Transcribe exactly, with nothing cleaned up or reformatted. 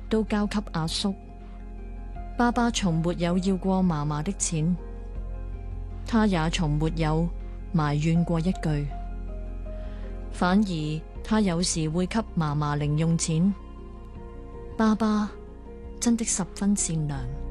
都交給阿叔。爸爸從沒有要過嫲嫲的錢，他也從沒有埋怨過一句，反而他有時會給嫲嫲零用錢。爸爸真的十分善良。